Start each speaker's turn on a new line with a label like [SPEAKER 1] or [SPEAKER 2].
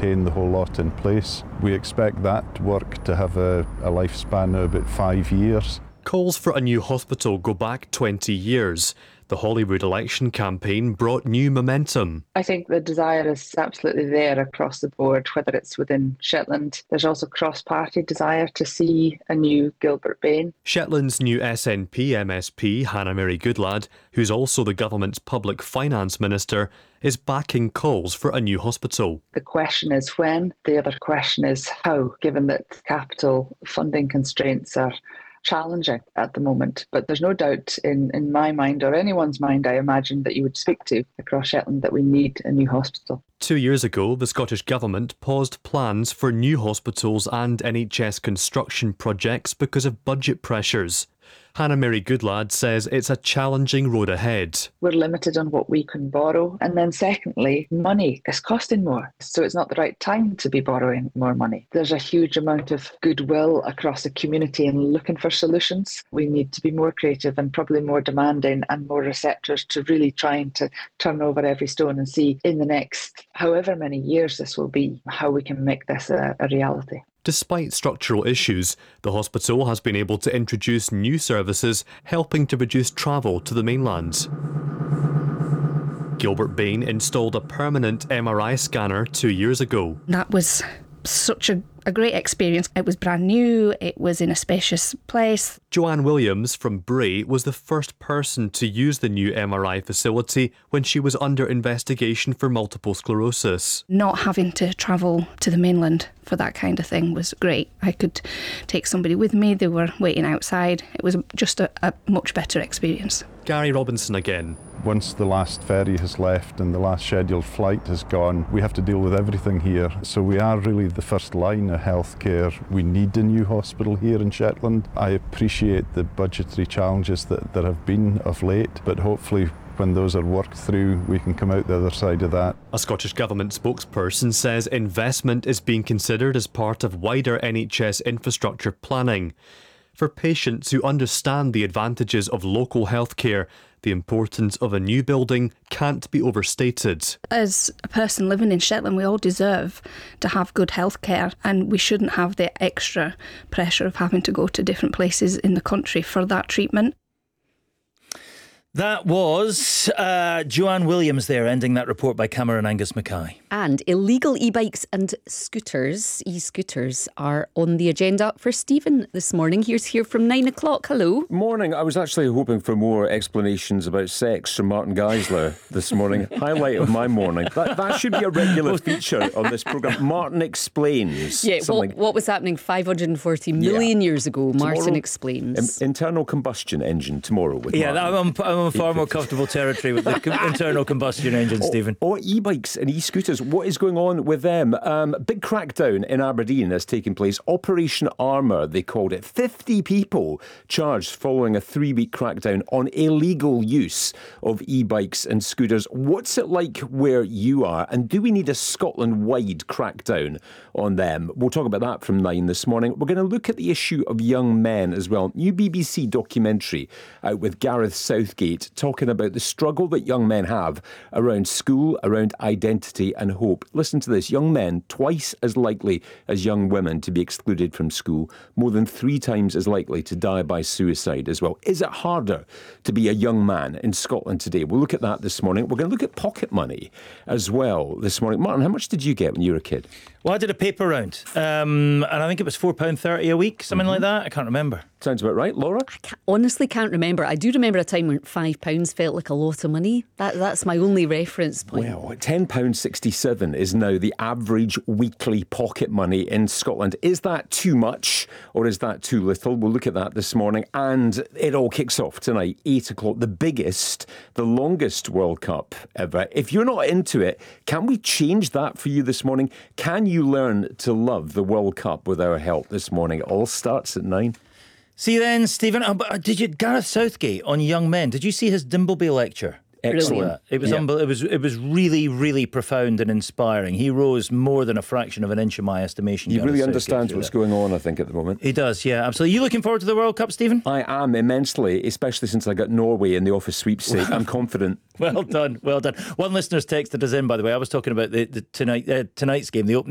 [SPEAKER 1] maintain the whole lot in place. We expect that work to have a lifespan of about 5 years.
[SPEAKER 2] Calls for a new hospital go back 20 years. The Holyrood election campaign brought new momentum.
[SPEAKER 3] I think the desire is absolutely there across the board, whether it's within Shetland. There's also cross-party desire to see a new Gilbert Bain.
[SPEAKER 2] Shetland's new SNP MSP, Hannah Mary Goodlad, who's also the government's public finance minister, is backing calls for a new hospital.
[SPEAKER 3] The question is when, the other question is how, given that capital funding constraints are challenging at the moment. But there's no doubt in my mind, or anyone's mind, I imagine, that you would speak to across Shetland, that we need a new hospital.
[SPEAKER 2] 2 years ago, the Scottish Government paused plans for new hospitals and NHS construction projects because of budget pressures. Hannah Mary Goodlad says it's a challenging road ahead.
[SPEAKER 3] We're limited on what we can borrow. And then secondly, money is costing more. So it's not the right time to be borrowing more money. There's a huge amount of goodwill across the community in looking for solutions. We need to be more creative and probably more demanding and more receptive to really trying to turn over every stone and see in the next however many years this will be, how we can make this a reality.
[SPEAKER 2] Despite structural issues, the hospital has been able to introduce new services helping to reduce travel to the mainland. Gilbert Bain installed a permanent MRI scanner 2 years ago.
[SPEAKER 4] That was such a great experience. It was brand new, it was in a spacious place.
[SPEAKER 2] Joanne Williams from Bray was the first person to use the new MRI facility when she was under investigation for multiple sclerosis.
[SPEAKER 4] Not having to travel to the mainland for that kind of thing was great. I could take somebody with me, they were waiting outside. It was just a much better experience.
[SPEAKER 2] Gary Robinson again.
[SPEAKER 1] Once the last ferry has left and the last scheduled flight has gone, we have to deal with everything here. So we are really the first line of healthcare. We need a new hospital here in Shetland. I appreciate the budgetary challenges that there have been of late, but hopefully when those are worked through, we can come out the other side of that.
[SPEAKER 2] A Scottish Government spokesperson says investment is being considered as part of wider NHS infrastructure planning. For patients who understand the advantages of local healthcare, the importance of a new building can't be overstated.
[SPEAKER 4] As a person living in Shetland, we all deserve to have good healthcare, and we shouldn't have the extra pressure of having to go to different places in the country for that treatment.
[SPEAKER 5] That was Joanne Williams there, ending that report by Cameron Angus Mackay.
[SPEAKER 6] And illegal e-bikes and scooters, e-scooters, are on the agenda for Stephen this morning. Here's here from 9 o'clock. Hello.
[SPEAKER 7] Morning. I was actually hoping for more explanations about sex from Martin Geisler this morning. Highlight of my morning. That should be a regular feature on this programme. Martin explains.
[SPEAKER 6] Yeah, what was happening 540 million years ago? Martin tomorrow, explains.
[SPEAKER 7] Internal combustion engine tomorrow with Martin.
[SPEAKER 5] I'm far more comfortable territory with the internal combustion engine, Stephen.
[SPEAKER 7] E-bikes and e-scooters. What is going on with them? Big crackdown in Aberdeen has taken place. Operation Armour, they called it. 50 people charged following a 3-week crackdown on illegal use of e-bikes and scooters. What's it like where you are? And do we need a Scotland-wide crackdown on them? We'll talk about that from 9 this morning. We're going to look at the issue of young men as well. New BBC documentary out with Gareth Southgate talking about the struggle that young men have around school, around identity and hope. Listen to this. Young men twice as likely as young women to be excluded from school, more than 3 times as likely to die by suicide as well. Is it harder to be a young man in Scotland today? We'll look at that this morning. We're going to look at pocket money as well this morning. Martin, how much did you get when you were a kid?
[SPEAKER 5] Well, I did a paper round, and I think it was £4.30 a week, something like that. I can't remember.
[SPEAKER 7] Sounds about right. Laura?
[SPEAKER 6] Honestly can't remember. I do remember a time when £5 felt like a lot of money. That's my only reference point.
[SPEAKER 7] Well, £10.67 is now the average weekly pocket money in Scotland. Is that too much or is that too little? We'll look at that this morning. And it all kicks off tonight, 8 o'clock. The biggest, the longest World Cup ever. If you're not into it, can we change that for you this morning? Can you learn to love the World Cup with our help this morning? It all starts at 9.
[SPEAKER 5] See then, Stephen, Gareth Southgate on young men, did you see his Dimbleby lecture?
[SPEAKER 7] Excellent.
[SPEAKER 5] It was it was really, really profound and inspiring. He rose more than a fraction of an inch in my estimation.
[SPEAKER 7] He really understands what's going on, I think, at the moment.
[SPEAKER 5] He does, yeah, absolutely. You looking forward to the World Cup, Stephen?
[SPEAKER 7] I am immensely, especially since I got Norway in the office sweepstake. I'm confident.
[SPEAKER 5] Well done, well done. One listener's texted us in, by the way. I was talking about the tonight's game, the opening